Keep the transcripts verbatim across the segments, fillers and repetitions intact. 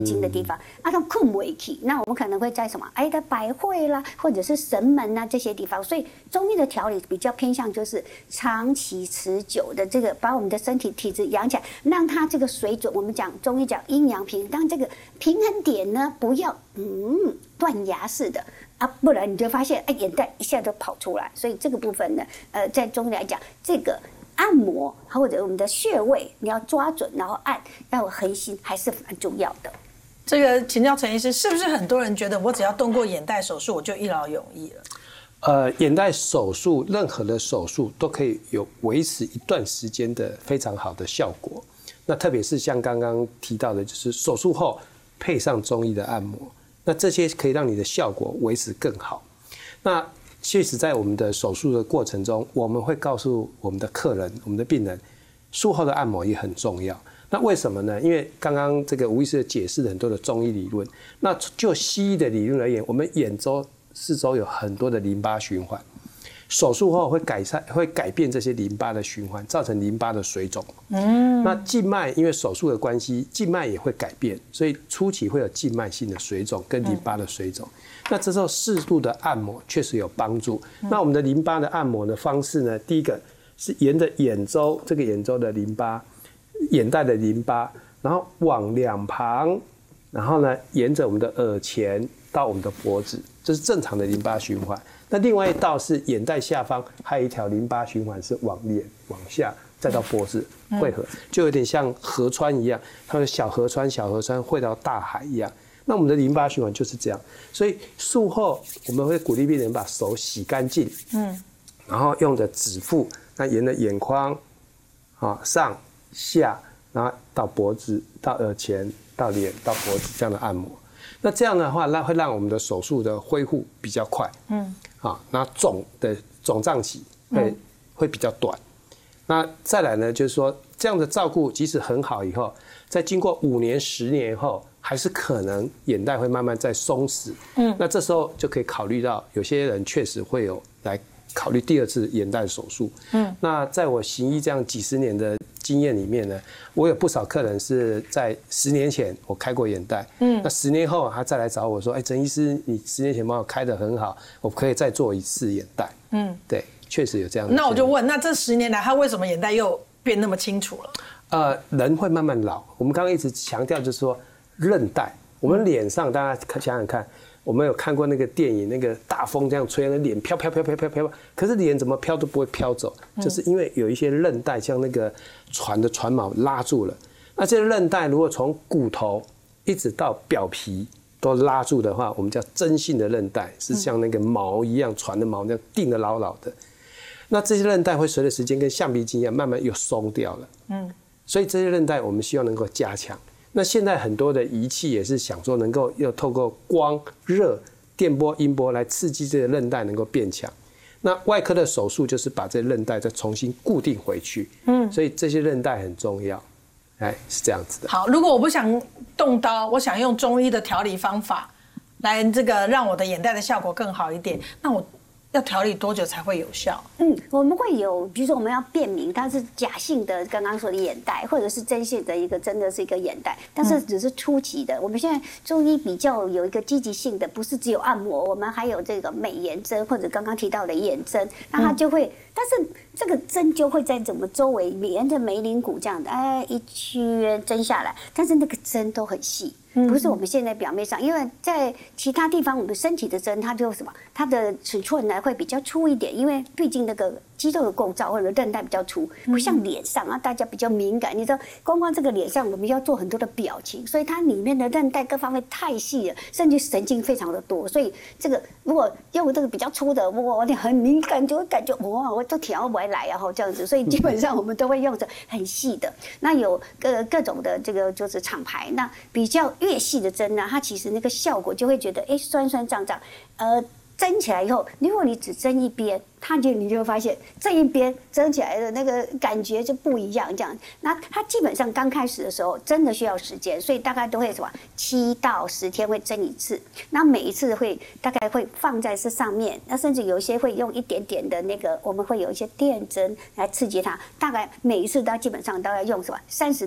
经的地方，啊，它困不起，那我们可能会在什么哎的百会啦，或者是神门啊这些地方，所以中医的调理比较偏向就是长期持久的这个，把我们的身体体质养起来，让它这个水准，我们讲中医讲阴阳平，让这个平衡点呢不要嗯断崖式的啊，不然你就发现哎眼袋一下就跑出来，所以这个部分呢，呃，在中医来讲，这个按摩或者我们的穴位你要抓准，然后按要有恒心，还是蛮重要的。 这个请教陈医师，是不是很多人觉得我只要动过眼袋手术，我就一劳永逸了？ 呃，眼袋手术，任何的手术都可以有维持一段时间的非常好的效果。那特别是像刚刚提到的，就是手术后配上中医的按摩，那这些可以让你的效果维持更好。那确实在我们的手术的过程中，我们会告诉我们的客人、我们的病人，术后的按摩也很重要。那为什么呢？因为刚刚这个吴医师解释了很多的中医理论，那就西医的理论而言，我们眼周四周有很多的淋巴循环，手术后会改善、会改变这些淋巴的循环，造成淋巴的水肿。嗯，那静脉因为手术的关系，静脉也会改变，所以初期会有静脉性的水肿跟淋巴的水肿。嗯，那这时候适度的按摩确实有帮助。嗯，那我们的淋巴的按摩的方式呢？第一个是沿着眼周这个眼周的淋巴。眼袋的淋巴，然后往两旁，然后呢，沿着我们的耳前到我们的脖子，这是正常的淋巴循环。那另外一道是眼袋下方还有一条淋巴循环是往脸往下，再到脖子汇合，就有点像河川一样，它的小河川、小河川汇到大海一样。那我们的淋巴循环就是这样，所以术后我们会鼓励病人把手洗干净，嗯，然后用着指腹，那沿着眼眶，啊上。下，然后到脖子，到耳前，到脸，到脖子这样的按摩。那这样的话，那会让我们的手术的恢复比较快。嗯，啊，那肿的肿胀期会、嗯、会比较短。那再来呢，就是说这样的照顾，即使很好以后，在经过五年、十年后，还是可能眼袋会慢慢再松弛。嗯，那这时候就可以考虑到，有些人确实会有来考虑第二次眼袋手术。嗯，那在我行医这样几十年的经验里面呢，我有不少客人是在十年前我开过眼袋，嗯，那十年后他再来找我说，哎，陈医师，你十年前帮我开得很好，我可以再做一次眼袋，嗯，对，确实有这样的。 那我就问，那这十年来他为什么眼袋又变那么清楚了？ 呃，人会慢慢老，我们刚刚一直强调就是说韧带，我们脸上大家想想看。我们有看过那个电影，那个大风这样吹，那脸飘飘飘飘飘飘，可是脸怎么飘都不会飘走，就是因为有一些韧带像那个船的船锚拉住了。那这些韧带如果从骨头一直到表皮都拉住的话，我们叫针性的韧带，是像那个锚一样，船的锚那样定得牢牢的。那这些韧带会随着时间跟橡皮筋一样，慢慢又松掉了。嗯，所以这些韧带我们希望能够加强。那现在很多的仪器也是想说能够要透过光、热、电波、音波来刺激这些韧带能够变强。那外科的手术就是把这韧带再重新固定回去。嗯，所以这些韧带很重要。哎，是这样子的。 好，如果我不想动刀，我想用中医的调理方法来这个让我的眼袋的效果更好一点，那我要调理多久才会有效？ 嗯，我们会有，比如说我们要辨明它是假性的，刚刚说的眼袋，或者是真性的一个真的是一个眼袋，但是只是初期的。嗯、我们现在中医比较有一个积极性的，不是只有按摩，我们还有这个美颜针或者刚刚提到的眼针，那它就会，嗯、但是这个针就会在怎么周围沿着眉棱骨这样的，哎，一圈针下来，但是那个针都很细。不是我们现在表面上，因为在其他地方，我们身体的针它就什么，它的尺寸呢会比较粗一点，因为毕竟那个肌肉的构造或者韧带比较粗，不像脸上啊，大家比较敏感。你知道，光光这个脸上我们要做很多的表情，所以它里面的韧带各方面太细了，甚至神经非常的多，所以这个如果用这个比较粗的，我你很敏感，就会感觉哇，我都调不回来啊，这样子，所以基本上我们都会用着很细的。那有各各种的这个就是厂牌，那比较。越细的针呢，它其实那个效果就会觉得，哎，酸酸胀胀，呃，针起来以后，如果你只针一边，它就你就会发现这一边针起来的那个感觉就不一样，这样。那它基本上刚开始的时候真的需要时间，所以大概都会什么七到十天会针一次，那每一次会大概会放在这上面，那甚至有一些会用一点点的那个，我们会有一些电针来刺激它，大概每一次都基本上都要用什么三十到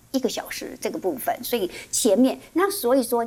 一个小时这个部分，所以前面那所以说